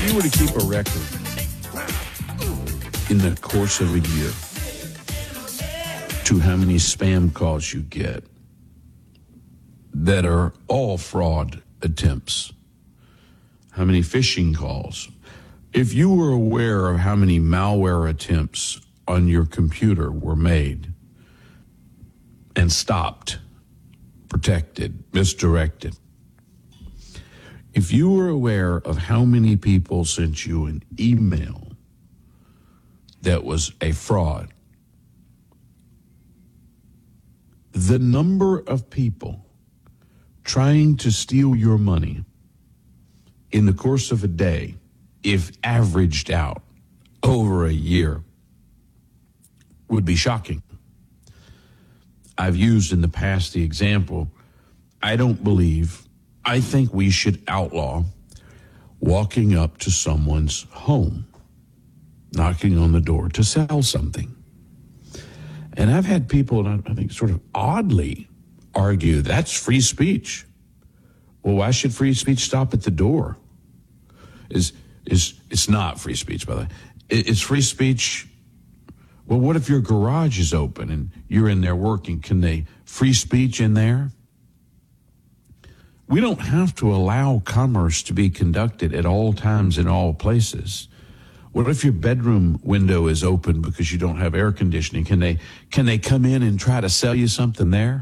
you were to keep a record in the course of a year to how many spam calls you get that are all fraud attempts, how many phishing calls, if you were aware of how many malware attempts on your computer were made and stopped, protected, misdirected, if you were aware of how many people sent you an email that was a fraud, the number of people trying to steal your money in the course of a day, if averaged out over a year, would be shocking. I've used in the past the example, I think we should outlaw walking up to someone's home, knocking on the door to sell something. And I've had people, I think, sort of oddly argue that's free speech. Well, why should free speech stop at the door? It's not free speech, by the way. It's free speech. Well, what if your garage is open and you're in there working? Can they free speech in there? We don't have to allow commerce to be conducted at all times in all places. What if your bedroom window is open because you don't have air conditioning? Can they come in and try to sell you something there?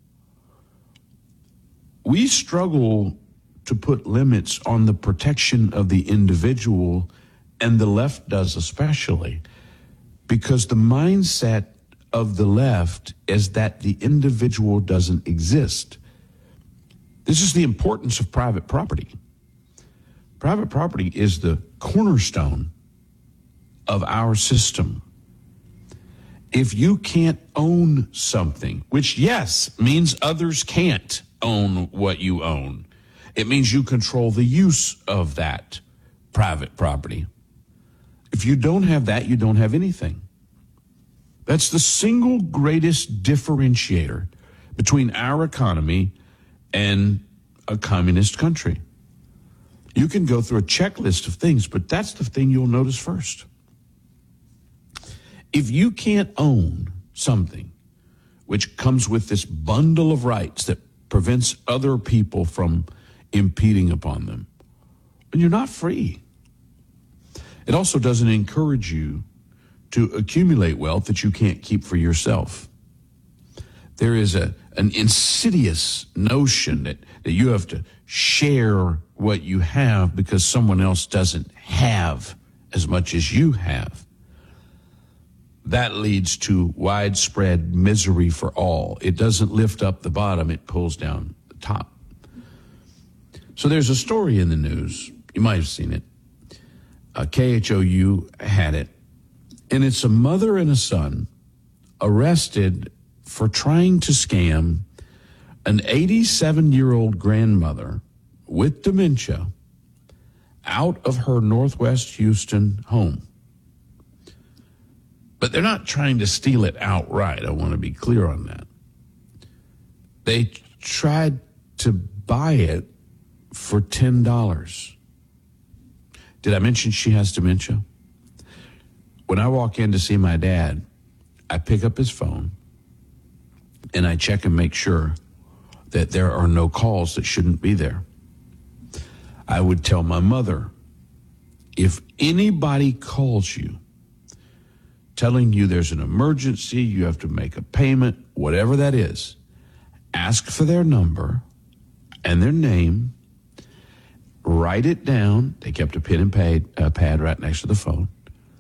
We struggle to put limits on the protection of the individual, and the left does especially, because the mindset of the left is that the individual doesn't exist. This is the importance of private property. Private property is the cornerstone of our system. If you can't own something, which, yes, means others can't own what you own, it means you control the use of that private property. If you don't have that, you don't have anything. That's the single greatest differentiator between our economy and a communist country. You can go through a checklist of things, but that's the thing you'll notice first. If you can't own something which comes with this bundle of rights that prevents other people from impeding upon them, then you're not free. It also doesn't encourage you to accumulate wealth that you can't keep for yourself. There is an insidious notion that you have to share what you have because someone else doesn't have as much as you have. That leads to widespread misery for all. It doesn't lift up the bottom, it pulls down the top. So there's a story in the news, you might have seen it. KHOU had it, and it's a mother and a son arrested for trying to scam an 87-year-old grandmother with dementia out of her Northwest Houston home. But they're not trying to steal it outright. I want to be clear on that. They tried to buy it for $10. Did I mention she has dementia? When I walk in to see my dad, I pick up his phone and I check and make sure that there are no calls that shouldn't be there. I would tell my mother, if anybody calls you telling you there's an emergency, you have to make a payment, whatever that is, ask for their number and their name, write it down. They kept a pen and pad right next to the phone.